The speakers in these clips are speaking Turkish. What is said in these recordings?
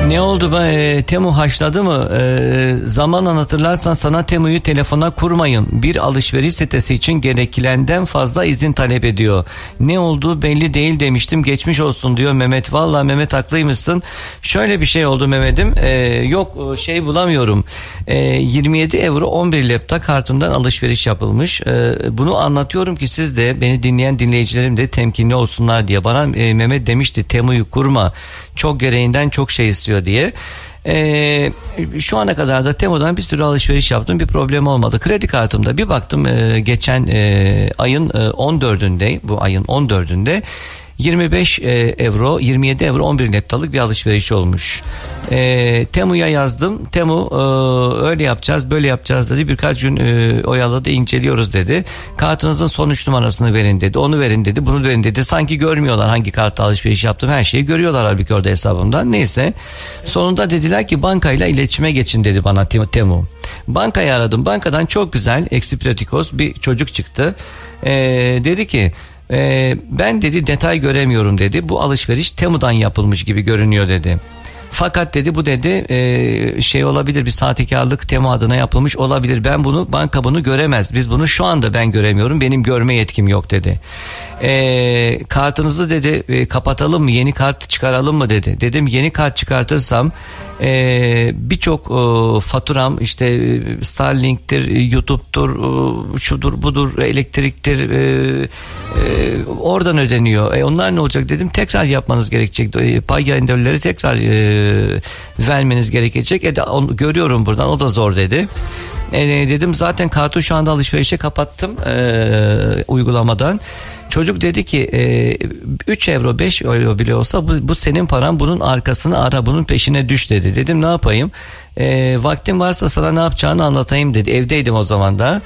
Ne oldu be? Temu haşladı mı? Zamanla hatırlarsan sana Temu'yu telefona kurmayın. Bir alışveriş sitesi için gerekilenden fazla izin talep ediyor. Ne olduğu belli değil demiştim. Geçmiş olsun diyor Mehmet. Vallahi Mehmet haklıymışsın. Şöyle bir şey oldu Mehmet'im. Yok bulamıyorum. 27 euro 11 laptop kartımdan alışveriş yapılmış. Bunu anlatıyorum ki siz de beni dinleyen dinleyicilerim de temkinli olsunlar diye. Bana Mehmet demişti Temu'yu kurma. Çok gereğinden çok şey istiyor diye. Şu ana kadar da Temu'dan bir sürü alışveriş yaptım, bir problem olmadı. Kredi kartımda bir baktım geçen ayın 14'ünde, bu ayın 14'ünde 27 euro 11 laptop'lık bir alışveriş olmuş. Temu'ya yazdım. Temu öyle yapacağız böyle yapacağız dedi. Birkaç gün oyaladı, inceliyoruz dedi. Kartınızın son 3 numarasını verin dedi. Onu verin dedi, bunu verin dedi. Sanki görmüyorlar hangi kartla alışveriş yaptım, her şeyi görüyorlar halbuki orada hesabımdan. Neyse. Sonunda dediler ki bankayla iletişime geçin dedi bana Temu. Bankayı aradım. Bankadan çok güzel ekspratikos bir çocuk çıktı. Dedi ki ben dedi detay göremiyorum dedi. Bu alışveriş Temu'dan yapılmış gibi görünüyor dedi. Fakat dedi bu dedi şey olabilir, bir sahtekarlık Temu adına yapılmış olabilir. Banka bunu göremez. Biz bunu şu anda ben göremiyorum. Benim görme yetkim yok dedi. Kartınızı dedi kapatalım mı? Yeni kart çıkaralım mı dedi. Dedim yeni kart çıkartırsam birçok faturam işte Starlink'tir, YouTube'dur, şudur budur, elektriktir, oradan ödeniyor. Onlar ne olacak dedim. Tekrar yapmanız gerekecek. Pay yayınları tekrar vermeniz gerekecek. Görüyorum buradan, o da zor dedi. Dedim zaten kartı şu anda alışverişe kapattım uygulamadan. Çocuk dedi ki 3 euro 5 euro bile olsa bu senin paran, bunun arkasını ara, bunun peşine düş dedi. Dedim ne yapayım? Vaktim varsa sana ne yapacağını anlatayım dedi. Evdeydim o zaman da.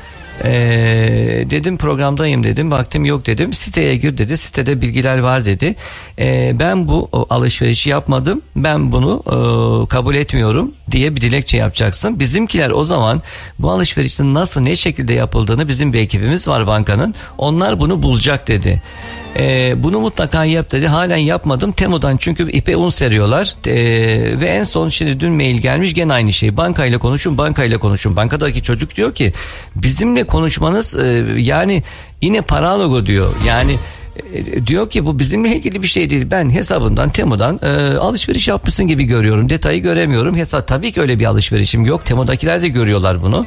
Dedim programdayım dedim, vaktim yok dedim. Siteye gir dedi, sitede bilgiler var dedi. Ben bu alışverişi yapmadım, ben bunu kabul etmiyorum diye bir dilekçe yapacaksın. Bizimkiler o zaman bu alışverişin nasıl, ne şekilde yapıldığını, bizim bir ekibimiz var bankanın, onlar bunu bulacak dedi. Bunu mutlaka yap dedi. Halen yapmadım. Temu'dan çünkü ipe un seriyorlar. Ve en son şimdi dün mail gelmiş, gene aynı şey. Bankayla konuşun. Bankadaki çocuk diyor ki bizimle konuşmanız yani yine paralogo diyor. Yani diyor ki bu bizimle ilgili bir şey değil. Ben hesabından Temu'dan alışveriş yapmışsın gibi görüyorum. Detayı göremiyorum. Tabii ki öyle bir alışverişim yok. Temu'dakiler de görüyorlar bunu.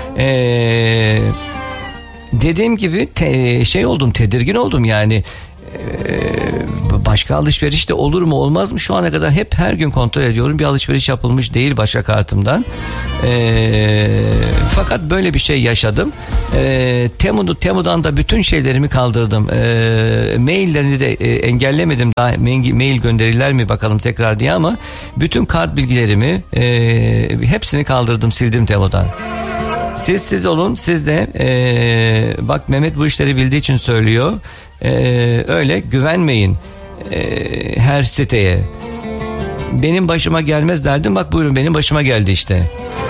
Dediğim gibi tedirgin oldum yani. Başka alışveriş de olur mu olmaz mı, şu ana kadar hep her gün kontrol ediyorum, bir alışveriş yapılmış değil başka kartımdan. Fakat böyle bir şey yaşadım. Temu'dan da bütün şeylerimi kaldırdım. Maillerini de engellemedim, daha mail gönderirler mi bakalım tekrar diye, ama bütün kart bilgilerimi hepsini kaldırdım, sildim Temu'dan. Siz olun, siz de bak Mehmet bu işleri bildiği için söylüyor. Öyle güvenmeyin her siteye. Benim başıma gelmez derdim, bak buyurun benim başıma geldi işte.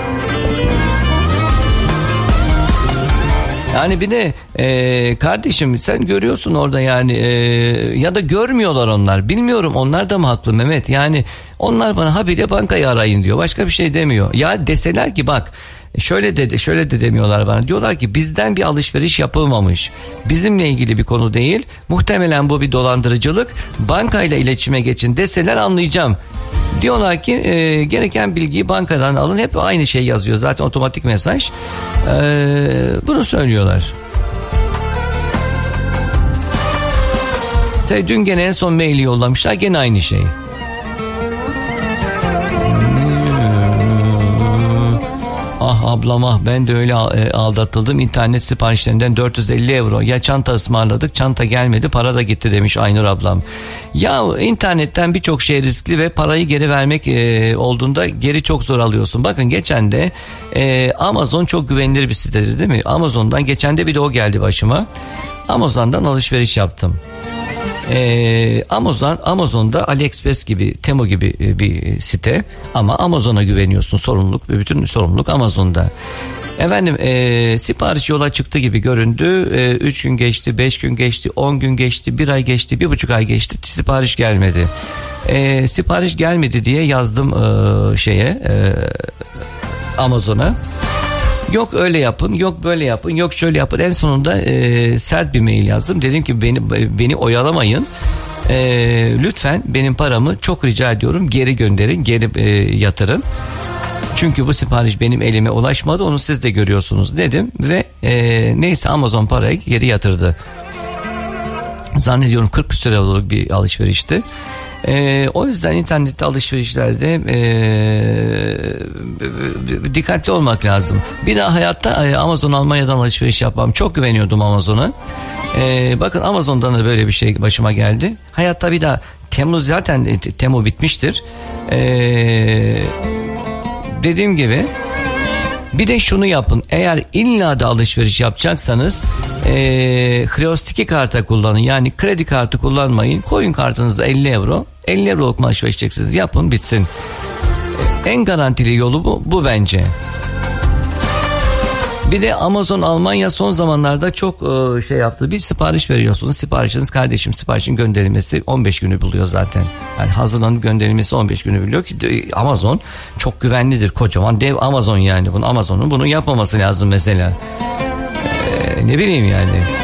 Yani bir de kardeşim sen görüyorsun orada yani ya da görmüyorlar onlar. Bilmiyorum, onlar da mı haklı Mehmet? Yani onlar bana habire bankayı arayın diyor. Başka bir şey demiyor. Ya deseler ki bak şöyle de demiyorlar bana. Diyorlar ki bizden bir alışveriş yapılmamış. Bizimle ilgili bir konu değil. Muhtemelen bu bir dolandırıcılık. Bankayla iletişime geçin deseler anlayacağım. Diyorlar ki gereken bilgiyi bankadan alın. Hep aynı şey yazıyor zaten, otomatik mesaj. Bunu söylüyorlar. Dün gene en son maili yollamışlar, gene aynı şey. Ah ablam ben de öyle aldatıldım. İnternet siparişlerinden 450 euro. Ya çanta ısmarladık, çanta gelmedi, para da gitti demiş Aynur ablam. Ya internetten birçok şey riskli ve parayı geri vermek olduğunda geri çok zor alıyorsun. Bakın geçen de Amazon çok güvenilir bir sitedir değil mi? Amazon'dan geçen de bir de o geldi başıma. Amazon'dan alışveriş yaptım. Amazon'da AliExpress gibi, Temu gibi bir site, ama Amazon'a güveniyorsun, bütün sorumluluk Amazon'da. Efendim sipariş yola çıktı gibi göründü. 3 gün geçti, 5 gün geçti, 10 gün geçti, 1 ay geçti, 1,5 ay geçti. Sipariş gelmedi. Sipariş gelmedi diye yazdım Amazon'a. Yok öyle yapın, yok böyle yapın, yok şöyle yapın. En sonunda sert bir mail yazdım. Dedim ki beni oyalamayın. Lütfen benim paramı çok rica ediyorum geri gönderin, geri yatırın. Çünkü bu sipariş benim elime ulaşmadı, onu siz de görüyorsunuz dedim ve neyse Amazon parayı geri yatırdı. Zannediyorum 40 küsur liralık bir alışverişti. O yüzden internette alışverişlerde dikkatli olmak lazım. Bir daha hayatta Amazon Almanya'dan alışveriş yapmam. Çok güveniyordum Amazon'a. Bakın Amazon'dan da böyle bir şey başıma geldi. Hayatta bir daha Temu bitmiştir. Dediğim gibi bir de şunu yapın. Eğer illa da alışveriş yapacaksanız Hrostiki karta kullanın. Yani kredi kartı kullanmayın. Koyun kartınıza 50 euro. 50 euroluk mu alışveriş edeceksiniz? Yapın bitsin. En garantili yolu bu bence. Bir de Amazon Almanya son zamanlarda çok şey yaptı. Bir sipariş veriyorsunuz. Siparişin gönderilmesi 15 günü buluyor zaten. Yani hazırlanıp gönderilmesi 15 günü buluyor ki Amazon çok güvenlidir. Kocaman dev Amazon yani. Amazon'un bunu yapmaması lazım mesela. Ne bileyim yani.